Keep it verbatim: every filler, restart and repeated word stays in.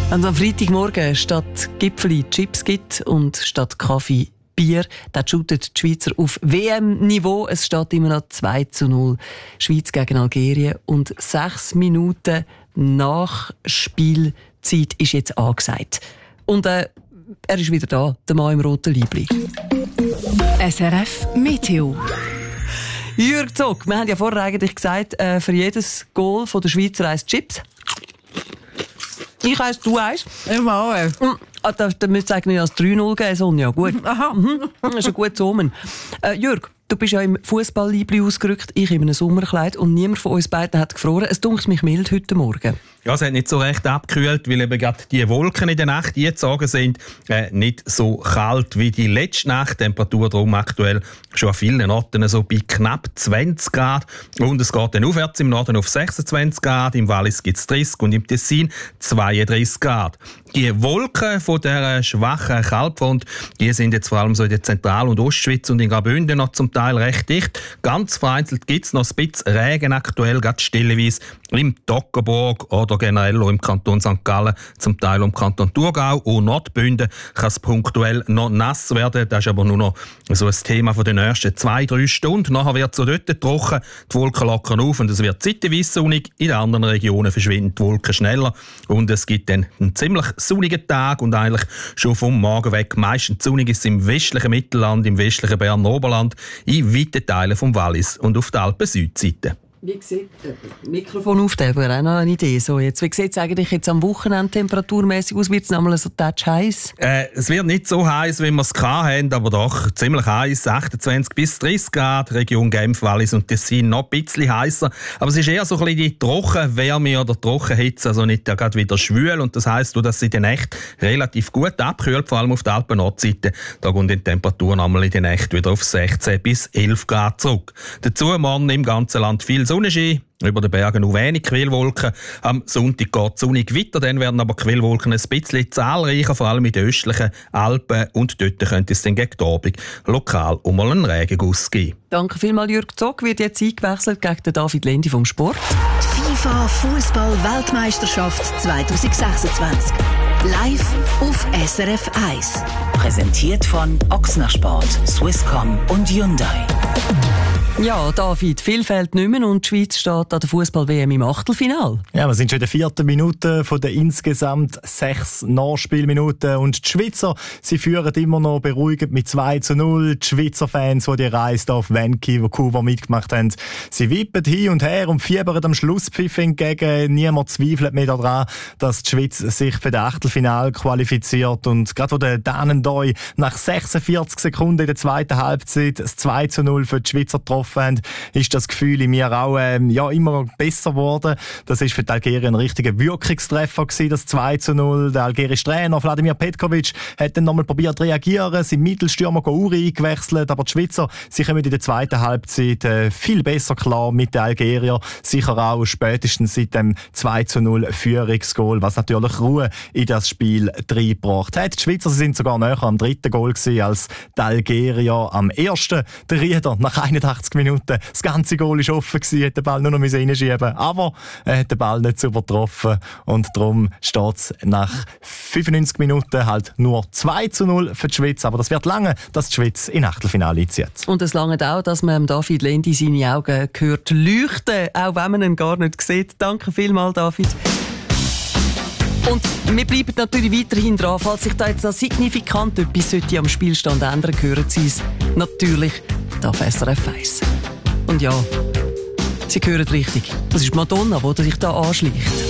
Wenn es am Freitagmorgen statt Gipfeli Chips gibt und statt Kaffee Bier, dann shootet die Schweizer auf W M-Niveau. Es steht immer noch zwei zu null. Schweiz gegen Algerien. Und sechs Minuten nach Spielzeit ist jetzt angesagt. Und äh, er ist wieder da, der Mann im roten Liebli. S R F Meteo. Jürg Zog, wir haben ja vorher eigentlich gesagt, äh, für jedes Goal von der Schweizer eins Chips. Ich eins, du eins. Immer auch. Ah, da, da müsste es eigentlich als drei null geben, Sonja. Gut. Aha. Mhm. Das ist ein gutes Omen. Äh, Jürg, du bist ja im Fußball-Liebli ausgerückt, ich in einem Sommerkleid und niemand von uns beiden hat gefroren. Es dunkelt mich mild heute Morgen. Ja, es hat nicht so recht abgekühlt, weil eben gerade die Wolken in der Nacht jetzt sagen sind, äh, nicht so kalt wie die letzte Nacht. Temperatur darum aktuell schon an vielen Orten so bei knapp zwanzig Grad. Und es geht dann aufwärts im Norden auf sechsundzwanzig Grad, im Wallis gibt es dreißig und im Tessin zweiunddreißig Grad. Die Wolken von dieser schwachen Kaltfront, die sind jetzt vor allem so in der Zentral- und Ostschweiz und in Graubünden noch zum Teil recht dicht. Ganz vereinzelt gibt es noch ein bisschen Regen aktuell, gerade stellenweise im Toggenburg oder generell auch im Kanton Sankt Gallen, zum Teil im Kanton Thurgau und Nordbünden kann es punktuell noch nass werden. Das ist aber nur noch so ein Thema von den nächsten zwei, drei Stunden. Nachher wird es so dort trocken, die Wolken lockern auf und es wird zeitweise sonnig. In den anderen Regionen verschwinden die Wolken schneller und es gibt dann einen ziemlich sonnigen Tag und eigentlich schon vom Morgen weg meistens sonnig ist es im westlichen Mittelland, im westlichen Berner Oberland, in weiten Teilen vom Wallis und auf der Alpen-Südseite. Wie sieht das Mikrofon auf, der wäre auch noch eine Idee. So, jetzt, wie sieht es eigentlich jetzt am Wochenende temperaturmäßig aus? Wird es nochmal so touch heiß? Äh, es wird nicht so heiß, wie wir es hatten, aber doch ziemlich heiß, achtundzwanzig bis dreißig Grad, Region Genf, Wallis und Tessin noch ein bisschen heißer. Aber es ist eher so ein bisschen die Trockenwärme oder Trockenhitze, also nicht gerade wieder schwül. Und das heisst, dass sie in der Nacht relativ gut abkühlt, vor allem auf der Alpen-Nordseite. Da gehen die Temperaturen einmal in der Nacht wieder auf sechzehn bis elf Grad zurück. Dazu morgen im ganzen Land viel Sonnenschein. Über den Bergen nur wenig Quellwolken. Am Sonntag geht es sonnig weiter, dann werden aber Quellwolken ein bisschen zahlreicher, vor allem in den östlichen Alpen. Und dort könnte es dann gegen die Abend lokal um mal einen Regenguss geben. Danke vielmals, Jürg Zog. Wird jetzt eingewechselt gegen den David Lendi vom Sport. FIFA Fußball-Weltmeisterschaft zwanzig sechsundzwanzig. Live auf S R F eins. Präsentiert von Ochsner Sport, Swisscom und Hyundai. Ja, David, viel fehlt nicht mehr und die Schweiz steht an der Fußball-W M im Achtelfinale. Ja, wir sind schon in der vierten Minute von den insgesamt sechs Nachspielminuten und die Schweizer, sie führen immer noch beruhigend mit zwei zu null. Die Schweizer Fans, die die Reise auf Vancouver mitgemacht haben, sie wippen hin und her und fiebern am Schlusspfiff entgegen. Niemand zweifelt mehr daran, dass die Schweiz sich für das Achtelfinale qualifiziert. Und gerade wo der Danendoi nach sechsundvierzig Sekunden in der zweiten Halbzeit das zwei zu null für die Schweizer getroffen haben, ist das Gefühl in mir auch ähm, ja, immer besser geworden. Das ist für die Algerien ein richtiger Wirkungstreffer gewesen, das zwei zu null. Der algerische Trainer Vladimir Petkovic hat dann nochmal probiert zu reagieren, sein Mittelstürmer Gouri eingewechselt, aber die Schweizer, sie kommen in der zweiten Halbzeit äh, viel besser klar mit den Algeriern. Sicher auch spätestens seit dem zwei zu null Führungsgoal, was natürlich Ruhe in das Spiel reingebracht hat. Die Schweizer sie sind sogar näher am dritten Goal gewesen als die Algerier am ersten. Der Rieder nach einundachtzig Minuten. Das ganze Goal war offen gewesen, hat den Ball nur noch reinschieben. Aber er hat den Ball nicht so übertroffen. Und darum steht es nach fünfundneunzig Minuten halt nur zwei zu null für die Schweiz. Aber das wird lange, dass die Schweiz in Achtelfinale einzieht. Und es lange auch, dass man David Lendi seine Augen hört leuchten, auch wenn man ihn gar nicht sieht. Danke vielmals, David. Und wir bleiben natürlich weiterhin dran. Falls sich da jetzt noch signifikant etwas sollte am Spielstand ändern, hören Sie es natürlich auf S R F eins. Und ja, Sie hören richtig. Das ist Madonna, die sich da anschleicht.